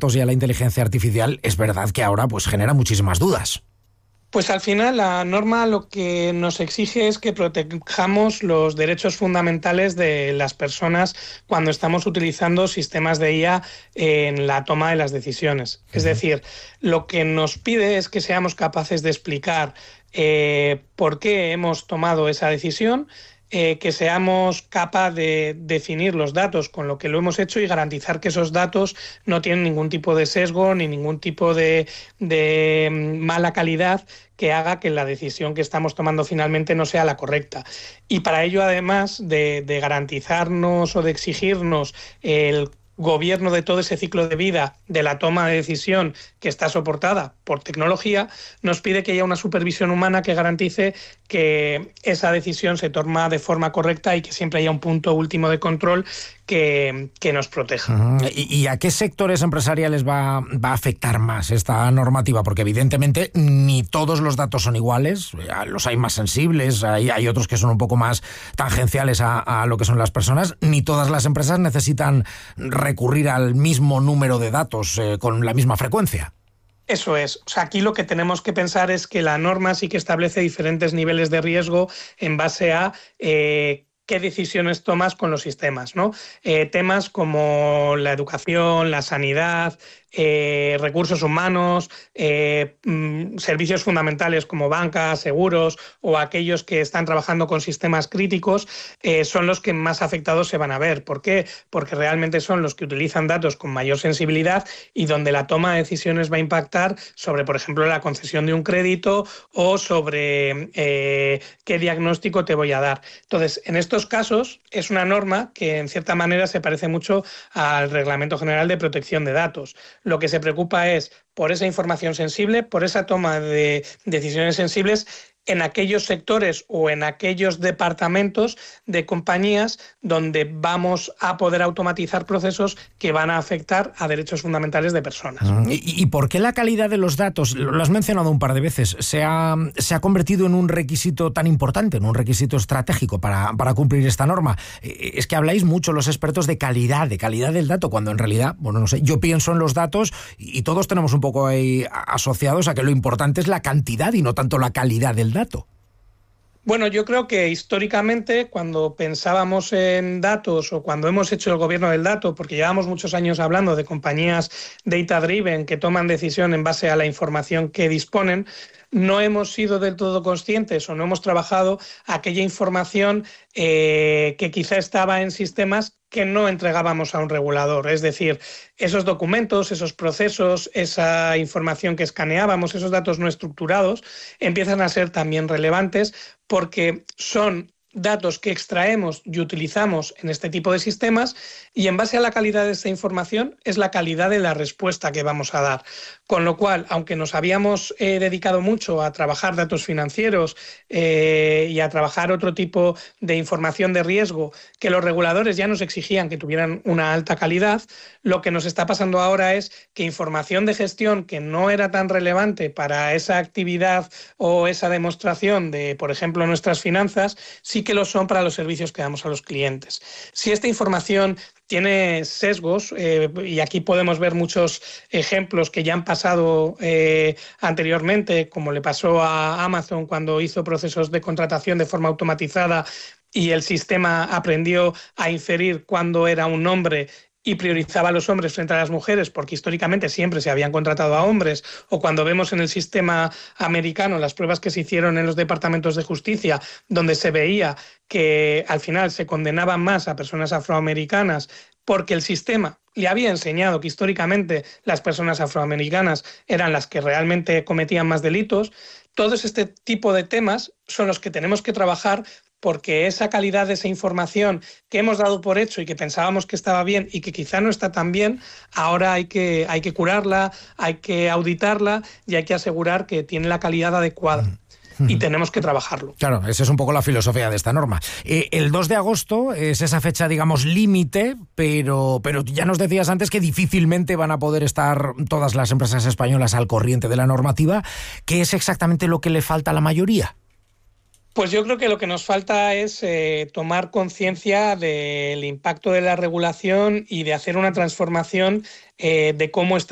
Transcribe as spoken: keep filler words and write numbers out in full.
datos y a la inteligencia artificial, es verdad que ahora pues genera muchísimas dudas. Pues al final la norma lo que nos exige es que protejamos los derechos fundamentales de las personas cuando estamos utilizando sistemas de I A en la toma de las decisiones. Uh-huh. Es decir, lo que nos pide es que seamos capaces de explicar eh, por qué hemos tomado esa decisión, Eh, que seamos capaces de definir los datos con lo que lo hemos hecho y garantizar que esos datos no tienen ningún tipo de sesgo ni ningún tipo de, de mala calidad que haga que la decisión que estamos tomando finalmente no sea la correcta. Y para ello, además de, de garantizarnos o de exigirnos el gobierno de todo ese ciclo de vida de la toma de decisión que está soportada por tecnología, nos pide que haya una supervisión humana que garantice que esa decisión se toma de forma correcta y que siempre haya un punto último de control que, que nos proteja. Uh-huh. ¿Y, ¿Y a qué sectores empresariales va, va a afectar más esta normativa? Porque evidentemente ni todos los datos son iguales, los hay más sensibles, hay, hay otros que son un poco más tangenciales a, a lo que son las personas, ni todas las empresas necesitan recurrir al mismo número de datos eh, con la misma frecuencia. Eso es. O sea, aquí lo que tenemos que pensar es que la norma sí que establece diferentes niveles de riesgo en base a eh, qué decisiones tomas con los sistemas, ¿no? Eh, temas como la educación, la sanidad, eh, recursos humanos, eh, mm, servicios fundamentales como bancas, seguros o aquellos que están trabajando con sistemas críticos, eh, son los que más afectados se van a ver. ¿Por qué? Porque realmente son los que utilizan datos con mayor sensibilidad y donde la toma de decisiones va a impactar sobre, por ejemplo, la concesión de un crédito o sobre eh, qué diagnóstico te voy a dar. Entonces, en estos casos es una norma que en cierta manera se parece mucho al Reglamento General de Protección de Datos. Lo que se preocupa es por esa información sensible, por esa toma de decisiones sensibles en aquellos sectores o en aquellos departamentos de compañías donde vamos a poder automatizar procesos que van a afectar a derechos fundamentales de personas. ¿Y, y por qué la calidad de los datos, lo has mencionado un par de veces, se ha, se ha convertido en un requisito tan importante, en un requisito estratégico para, para cumplir esta norma? Es que habláis mucho los expertos de calidad, de calidad del dato, cuando en realidad, bueno, no sé, yo pienso en los datos y todos tenemos un poco ahí asociados a que lo importante es la cantidad y no tanto la calidad del dato. Bueno, yo creo que históricamente cuando pensábamos en datos o cuando hemos hecho el gobierno del dato, porque llevamos muchos años hablando de compañías data-driven que toman decisión en base a la información que disponen, no hemos sido del todo conscientes o no hemos trabajado aquella información eh, que quizá estaba en sistemas que no entregábamos a un regulador. Es decir, esos documentos, esos procesos, esa información que escaneábamos, esos datos no estructurados, empiezan a ser también relevantes porque son datos que extraemos y utilizamos en este tipo de sistemas y en base a la calidad de esta información es la calidad de la respuesta que vamos a dar. Con lo cual, aunque nos habíamos eh, dedicado mucho a trabajar datos financieros eh, y a trabajar otro tipo de información de riesgo que los reguladores ya nos exigían que tuvieran una alta calidad, lo que nos está pasando ahora es que información de gestión que no era tan relevante para esa actividad o esa demostración de, por ejemplo, nuestras finanzas, sí que lo son para los servicios que damos a los clientes. Si esta información tiene sesgos, eh, y aquí podemos ver muchos ejemplos que ya han pasado eh, anteriormente, como le pasó a Amazon cuando hizo procesos de contratación de forma automatizada y el sistema aprendió a inferir cuándo era un hombre y priorizaba a los hombres frente a las mujeres porque históricamente siempre se habían contratado a hombres, o cuando vemos en el sistema americano las pruebas que se hicieron en los departamentos de justicia donde se veía que al final se condenaban más a personas afroamericanas porque el sistema le había enseñado que históricamente las personas afroamericanas eran las que realmente cometían más delitos. Todos este tipo de temas son los que tenemos que trabajar porque esa calidad de esa información que hemos dado por hecho y que pensábamos que estaba bien y que quizá no está tan bien, ahora hay que, hay que curarla, hay que auditarla y hay que asegurar que tiene la calidad adecuada. Y tenemos que trabajarlo. Claro, esa es un poco la filosofía de esta norma. Eh, el dos de agosto es esa fecha, digamos, límite, pero, pero ya nos decías antes que difícilmente van a poder estar todas las empresas españolas al corriente de la normativa. ¿Qué es exactamente lo que le falta a la mayoría? Pues yo creo que lo que nos falta es eh, tomar conciencia del impacto de la regulación y de hacer una transformación eh, de cómo está